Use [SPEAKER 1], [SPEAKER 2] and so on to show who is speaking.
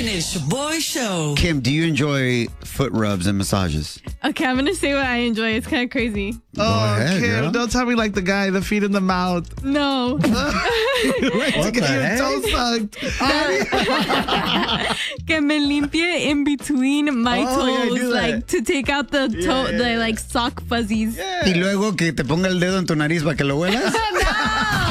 [SPEAKER 1] Spanish Boy Show.
[SPEAKER 2] Kim, do you enjoy foot rubs and massages?
[SPEAKER 3] Okay, I'm gonna say what I enjoy. It's kind of crazy.
[SPEAKER 2] ahead,
[SPEAKER 4] Kim,
[SPEAKER 2] girl.
[SPEAKER 4] don't tell me like the guy, the feet in the mouth.
[SPEAKER 3] No.
[SPEAKER 2] What the
[SPEAKER 4] Your
[SPEAKER 2] heck?
[SPEAKER 4] toe sucked.
[SPEAKER 3] Que me limpie in between my
[SPEAKER 2] Oh, yeah,
[SPEAKER 3] toes,
[SPEAKER 2] do that.
[SPEAKER 3] like to take out the toe, the like sock fuzzies.
[SPEAKER 2] Y luego que te ponga el dedo en tu nariz para que lo huelas.